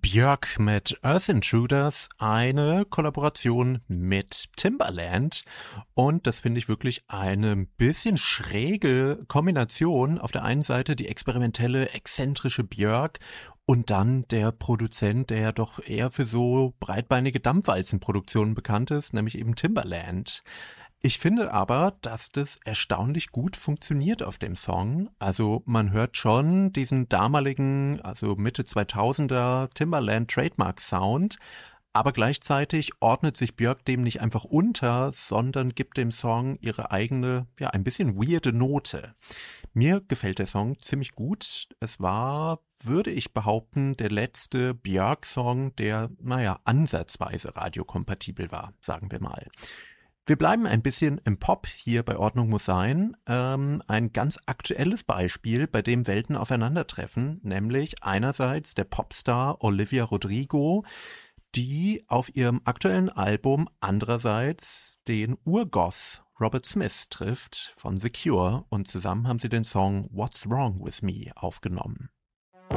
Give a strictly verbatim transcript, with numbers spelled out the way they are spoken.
Björk mit Earth Intruders, eine Kollaboration mit Timbaland, und das finde ich wirklich eine bisschen schräge Kombination. Auf der einen Seite die experimentelle, exzentrische Björk und dann der Produzent, der ja doch eher für so breitbeinige Dampfwalzenproduktionen bekannt ist, nämlich eben Timbaland. Ich finde aber, dass das erstaunlich gut funktioniert auf dem Song. Also man hört schon diesen damaligen, also Mitte zweitausender Timbaland Trademark Sound, aber gleichzeitig ordnet sich Björk dem nicht einfach unter, sondern gibt dem Song ihre eigene, ja, ein bisschen weirde Note. Mir gefällt der Song ziemlich gut. Es war, würde ich behaupten, der letzte Björk-Song, der, naja, ansatzweise radiokompatibel war, sagen wir mal. Wir bleiben ein bisschen im Pop hier bei Ordnung muss sein. Ähm, ein ganz aktuelles Beispiel, bei dem Welten aufeinandertreffen, nämlich einerseits der Popstar Olivia Rodrigo, die auf ihrem aktuellen Album andererseits den Urgoth Robert Smith trifft von The Cure, und zusammen haben sie den Song What's Wrong With Me aufgenommen.